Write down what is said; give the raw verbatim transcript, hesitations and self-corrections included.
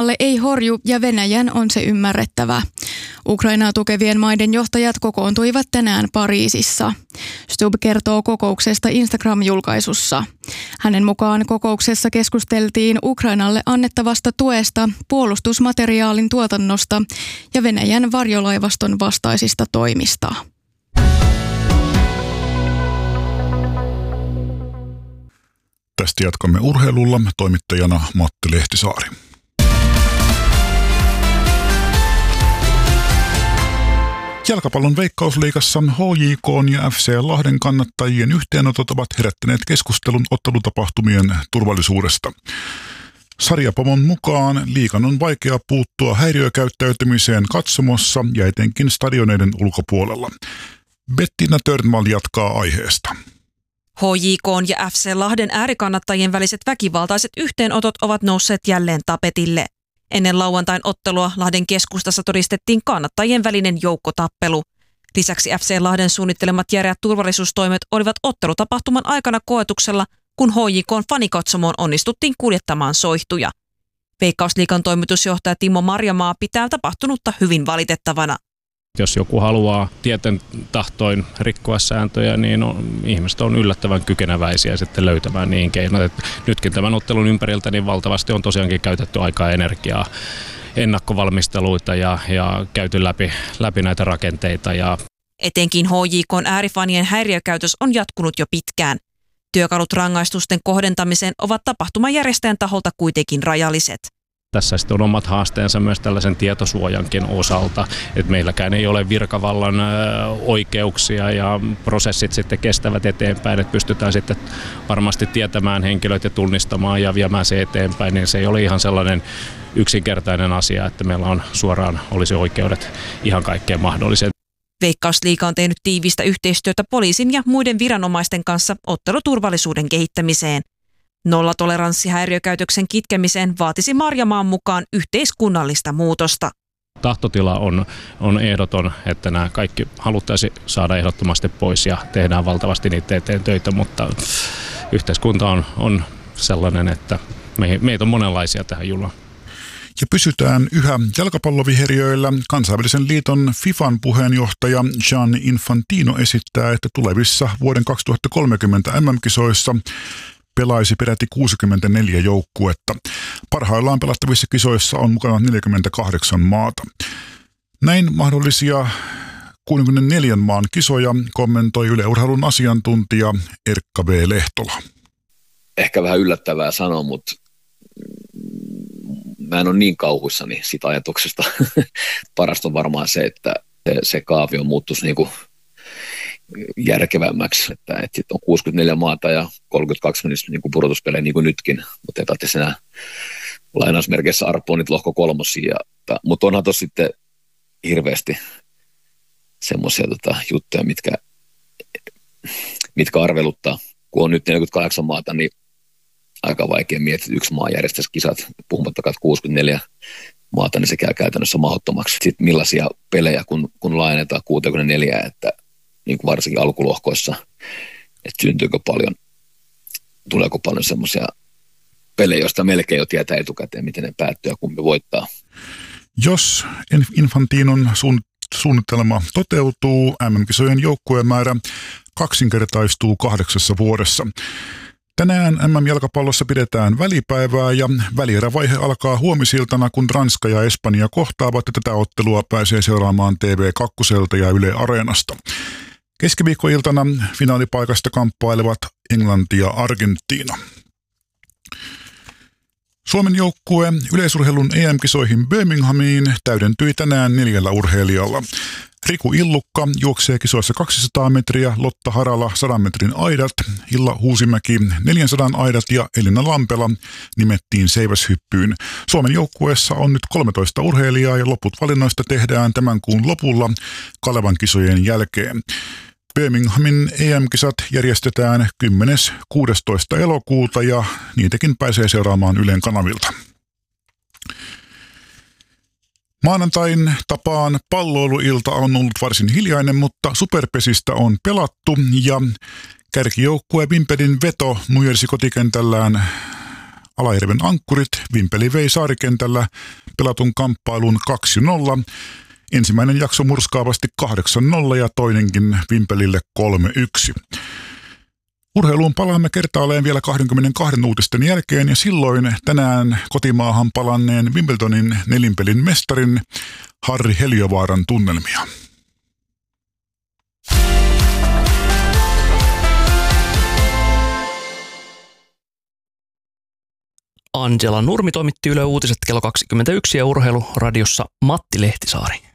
Euroopalle ei horju ja Venäjän on se ymmärrettävä. Ukrainaa tukevien maiden johtajat kokoontuivat tänään Pariisissa. Stubb kertoo kokouksesta Instagram-julkaisussa. Hänen mukaan kokouksessa keskusteltiin Ukrainalle annettavasta tuesta, puolustusmateriaalin tuotannosta ja Venäjän varjolaivaston vastaisista toimista. Tästä jatkamme urheilulla, toimittajana Matti Lehtisaari. Jalkapallon Veikkausliigassa H J K:n ja F C Lahden kannattajien yhteenotot ovat herättäneet keskustelun ottelutapahtumien turvallisuudesta. Sarjapomon mukaan liigan on vaikea puuttua häiriökäyttäytymiseen katsomossa ja etenkin stadioneiden ulkopuolella. Bettina Törnvall jatkaa aiheesta. H J K:n ja F C Lahden äärikannattajien väliset väkivaltaiset yhteenotot ovat nousseet jälleen tapetille. Ennen lauantain ottelua Lahden keskustassa todistettiin kannattajien välinen joukkotappelu. Lisäksi F C Lahden suunnittelemat järeät turvallisuustoimet olivat ottelutapahtuman aikana koetuksella, kun H J K:n fanikatsomoon onnistuttiin kuljettamaan soihtuja. Veikkausliigan toimitusjohtaja Timo Marjamaa pitää tapahtunutta hyvin valitettavana. Jos joku haluaa tieten tahtoin rikkoa sääntöjä, niin on, ihmiset on yllättävän kykeneväisiä sitten löytämään niin keinot. Nytkin tämän ottelun ympäriltä niin valtavasti on tosiaankin käytetty aikaa ja energiaa, ennakkovalmisteluita ja, ja käyty läpi, läpi näitä rakenteita. Ja etenkin H J K:n äärifanien häiriökäytös on jatkunut jo pitkään. Työkalut rangaistusten kohdentamiseen ovat tapahtumajärjestäjän taholta kuitenkin rajalliset. Tässä sitten on omat haasteensa myös tällaisen tietosuojankin osalta, että meilläkään ei ole virkavallan oikeuksia ja prosessit sitten kestävät eteenpäin, että pystytään sitten varmasti tietämään henkilöt ja tunnistamaan ja viemään se eteenpäin, niin se ei ole ihan sellainen yksinkertainen asia, että meillä on suoraan olisi oikeudet ihan kaikkeen mahdolliseen. Veikkausliiga on tehnyt tiivistä yhteistyötä poliisin ja muiden viranomaisten kanssa otteluturvallisuuden kehittämiseen. Nollatoleranssi häiriökäytöksen kitkemiseen vaatisi Marjamaan mukaan yhteiskunnallista muutosta. Tahtotila on, on ehdoton, että nämä kaikki haluttaisiin saada ehdottomasti pois ja tehdään valtavasti niitä eteen töitä, mutta yhteiskunta on, on sellainen, että me, meitä on monenlaisia tähän julaan. Ja pysytään yhä jalkapalloviheriöillä. Kansainvälisen liiton FIFAn puheenjohtaja Gianni Infantino esittää, että tulevissa vuoden kaksituhattakolmekymmentä M M-kisoissa pelaisi peräti kuusikymmentäneljä joukkuetta. Parhaillaan pelattavissa kisoissa on mukana neljäkymmentäkahdeksan maata. Näin mahdollisia kuusikymmentäneljän maan kisoja kommentoi Yle Urheilun asiantuntija Erkka B. Lehtola. Ehkä vähän yllättävää sanoa, mutta mä en ole niin kauhuissani siitä ajatuksesta. Parasta on varmaan se, että se, se kaavio muuttuisi niin kuin järkevämmäksi, että, että on kuusikymmentäneljä maata ja kolmekymmentäkaksi menisi niin kuin pudotuspelejä niin kuin nytkin, mutta ei tarvitse enää lainausmerkeissä arpoa niitä lohko kolmosia. Mutta onhan tuossa sitten hirveästi semmoisia tota, juttuja, mitkä, mitkä arveluttaa. Kun on nyt neljäkymmentäkahdeksan maata, niin aika vaikea miettiä, että yksi maa järjestäisi kisat, puhumattakaan kuusikymmentäneljä maata, niin se käy käytännössä mahdottomaksi. Sitten millaisia pelejä, kun, kun laajennetaan kuusikymmentäneljä, että niin kuin varsinkin alkulohkoissa, että syntyykö paljon, tuleeko paljon semmoisia pelejä, joista melkein jo tietää etukäteen, miten ne päättyy ja kumpi voittaa. Jos Infantinon suunnitelma toteutuu, M M-kisojen joukkuemäärä kaksinkertaistuu kahdeksassa vuodessa. Tänään M M-jalkapallossa pidetään välipäivää ja välierävaihe alkaa huomisiltana, kun Ranska ja Espanja kohtaavat ja tätä ottelua pääsee seuraamaan T V kaksi ja Yle Areenasta. Keskiviikkoiltana finaalipaikasta kamppailevat Englanti ja Argentiina. Suomen joukkue yleisurheilun E M-kisoihin Birminghamiin täydentyi tänään neljällä urheilijalla. Riku Illukka juoksee kisoissa kaksisataa metriä, Lotta Harala sadan metrin aidat, Hilla Huusimäki neljänsadan aidat ja Elina Lampela nimettiin seiväshyppyyn. Suomen joukkueessa on nyt kolmetoista urheilijaa ja loput valinnoista tehdään tämän kuun lopulla Kalevan kisojen jälkeen. Birminghamin E M-kisat järjestetään kymmenes kuudestoista elokuuta ja niitäkin pääsee seuraamaan Ylen kanavilta. Maanantain tapaan palloiluilta on ollut varsin hiljainen, mutta superpesistä on pelattu ja kärkijoukkue Wimbledin veto nujersi kotikentällään Alajärven Ankkurit Vimpeli vei Saarikentällä pelatun kamppailun kaksi nolla. Ensimmäinen jakso murskaavasti kahdeksan nolla ja toinenkin Vimpelille kolme yksi. Urheiluun palaamme kertaalleen vielä kaksikymmentäkaksi uutisten jälkeen ja silloin tänään kotimaahan palanneen Wimbledonin nelinpelin mestarin Harri Heliövaaran tunnelmia. Angela Nurmi toimitti Yle Uutiset kello kaksikymmentäyksi ja Urheiluradiossa Matti Lehtisaari.